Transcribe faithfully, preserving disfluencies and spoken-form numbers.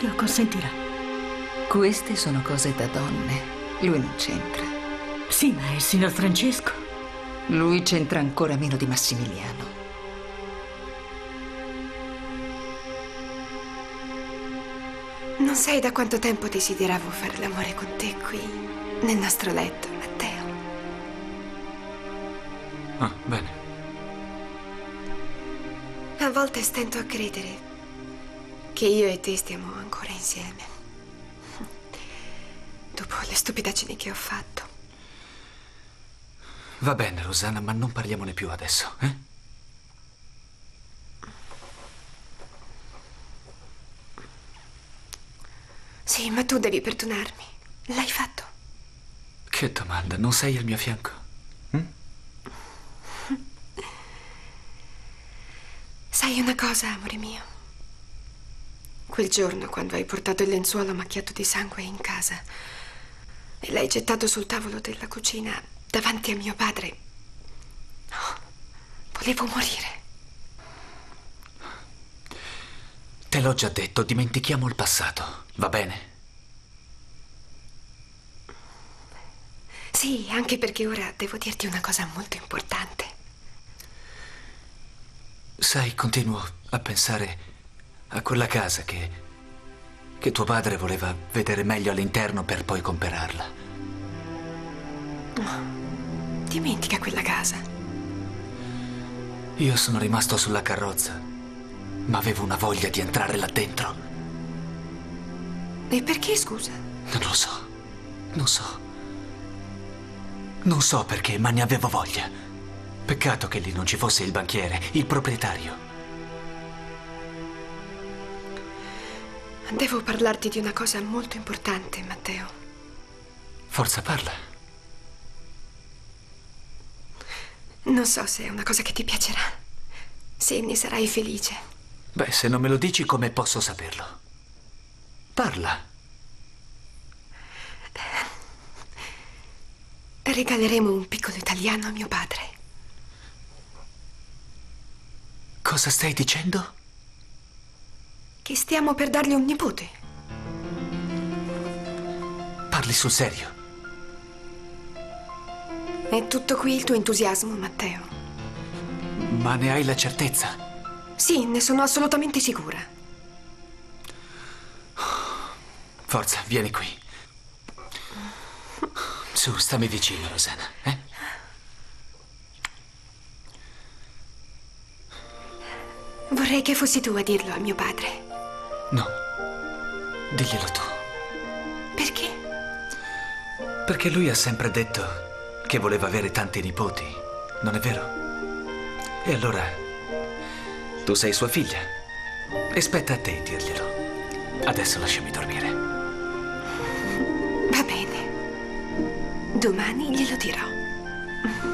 lo consentirà. Queste sono cose da donne. Lui non c'entra. Sì, ma è il signor Francesco. Lui c'entra ancora meno di Massimiliano. Non sai da quanto tempo desideravo fare l'amore con te qui, nel nostro letto, Matteo. Ah, bene. A volte stento a credere che io e te stiamo ancora insieme. Dopo le stupidaggini che ho fatto. Va bene, Rosanna, ma non parliamone più adesso, eh? Sì, ma tu devi perdonarmi. L'hai fatto. Che domanda, non sei al mio fianco? Hm? Sai una cosa, amore mio? Quel giorno, quando hai portato il lenzuolo macchiato di sangue in casa e l'hai gettato sul tavolo della cucina davanti a mio padre, oh, volevo morire. Te l'ho già detto, dimentichiamo il passato, va bene? Sì, anche perché ora devo dirti una cosa molto importante. Sai, continuo a pensare a quella casa che... che tuo padre voleva vedere meglio all'interno per poi comperarla. Oh, dimentica quella casa. Io sono rimasto sulla carrozza, ma avevo una voglia di entrare là dentro. E perché, scusa? Non lo so, non so. Non so perché, ma ne avevo voglia. Peccato che lì non ci fosse il banchiere, il proprietario. Devo parlarti di una cosa molto importante, Matteo. Forza, parla. Non so se è una cosa che ti piacerà, se ne sarai felice. Beh, se non me lo dici, come posso saperlo? Parla. Regaleremo un piccolo italiano a mio padre. Cosa stai dicendo? Che stiamo per dargli un nipote. Parli sul serio? È tutto qui il tuo entusiasmo, Matteo? Ma ne hai la certezza? Sì, ne sono assolutamente sicura. Forza, vieni qui. Su, stammi vicino, Rosanna, eh? Vorrei che fossi tu a dirlo a mio padre. No, diglielo tu. Perché? Perché lui ha sempre detto che voleva avere tanti nipoti, non è vero? E allora, tu sei sua figlia. E spetta a te dirglielo. Adesso lasciami dormire. Va bene. Domani glielo dirò.